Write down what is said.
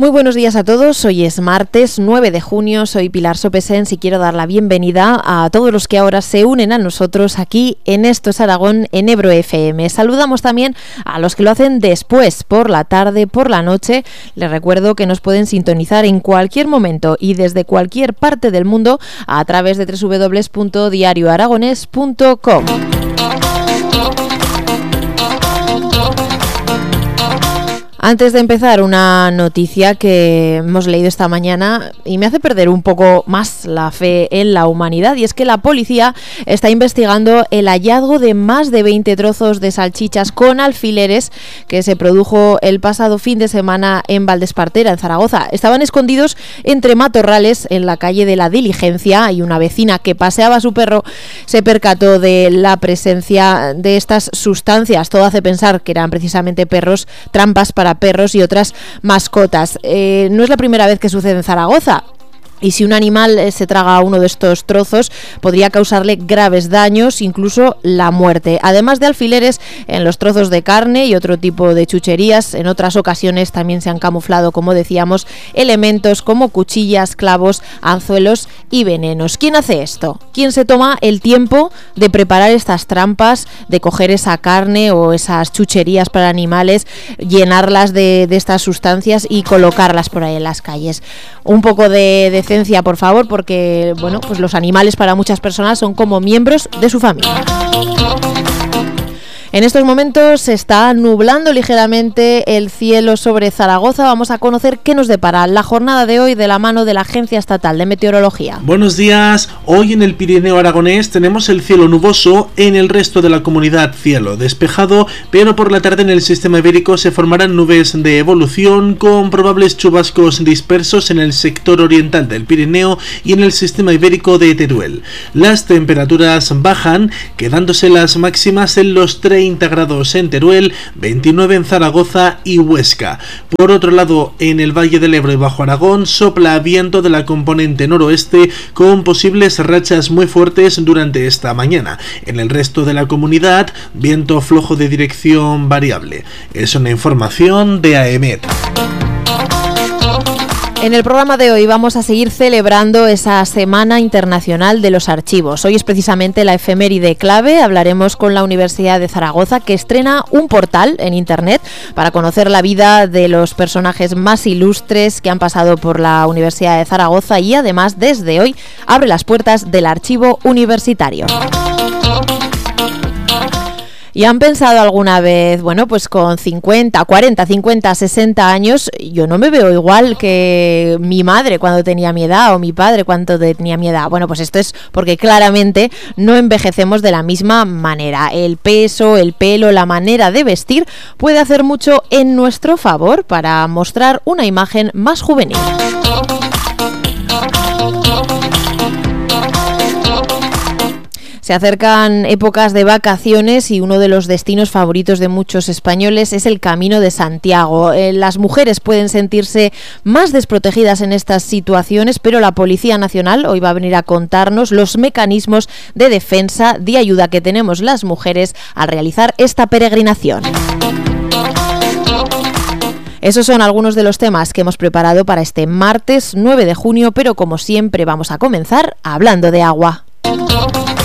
Muy buenos días a todos, hoy es martes 9 de junio, soy Pilar Sopesens y quiero dar la bienvenida a todos los que ahora se unen a nosotros aquí en Esto es Aragón en Ebro FM. Saludamos también a los que lo hacen después, por la tarde, por la noche. Les recuerdo que nos pueden sintonizar en cualquier momento y desde cualquier parte del mundo a través de www.diarioaragones.com. Antes de empezar, una noticia que hemos leído esta mañana y me hace perder un poco más la fe en la humanidad, y es que la policía está investigando el hallazgo de más de 20 trozos de salchichas con alfileres que se produjo el pasado fin de semana en Valdespartera, en Zaragoza. Estaban escondidos entre matorrales en la calle de la Diligencia y una vecina que paseaba a su perro se percató de la presencia de estas sustancias. Todo hace pensar que eran precisamente perros, trampas para perros y otras mascotas. No es la primera vez que sucede en Zaragoza. Y si un animal se traga uno de estos trozos, podría causarle graves daños, incluso la muerte. Además de alfileres en los trozos de carne y otro tipo de chucherías, en otras ocasiones también se han camuflado, como decíamos, elementos como cuchillas, clavos, anzuelos y venenos. ¿Quién hace esto? ¿Quién se toma el tiempo de preparar estas trampas, de coger esa carne o esas chucherías para animales, llenarlas de estas sustancias y colocarlas por ahí en las calles? Un poco de decencia, por favor, porque bueno, pues los animales para muchas personas son como miembros de su familia. En estos momentos se está nublando ligeramente el cielo sobre Zaragoza. Vamos a conocer qué nos depara la jornada de hoy de la mano de la Agencia Estatal de Meteorología. Buenos días. Hoy en el Pirineo aragonés tenemos el cielo nuboso, en el resto de la comunidad cielo despejado, pero por la tarde en el sistema ibérico se formarán nubes de evolución con probables chubascos dispersos en el sector oriental del Pirineo y en el sistema ibérico de Teruel. Las temperaturas bajan, quedándose las máximas en los 30 grados en Teruel, 29 en Zaragoza y Huesca. Por otro lado, en el Valle del Ebro y Bajo Aragón sopla viento de la componente noroeste con posibles rachas muy fuertes durante esta mañana. En el resto de la comunidad, viento flojo de dirección variable. Es una información de AEMET. En el programa de hoy vamos a seguir celebrando esa Semana Internacional de los Archivos. Hoy es precisamente la efeméride clave. Hablaremos con la Universidad de Zaragoza, que estrena un portal en Internet para conocer la vida de los personajes más ilustres que han pasado por la Universidad de Zaragoza, y además desde hoy abre las puertas del archivo universitario. ¿Y han pensado alguna vez, bueno, pues con 50, 40, 50, 60 años, yo no me veo igual que mi madre cuando tenía mi edad o mi padre cuando tenía mi edad? Bueno, pues esto es porque claramente no envejecemos de la misma manera. El peso, el pelo, la manera de vestir puede hacer mucho en nuestro favor para mostrar una imagen más juvenil. Se acercan épocas de vacaciones y uno de los destinos favoritos de muchos españoles es el Camino de Santiago. Las mujeres pueden sentirse más desprotegidas en estas situaciones, pero la Policía Nacional hoy va a venir a contarnos los mecanismos de defensa, de ayuda que tenemos las mujeres al realizar esta peregrinación. Esos son algunos de los temas que hemos preparado para este martes 9 de junio, pero como siempre vamos a comenzar hablando de agua.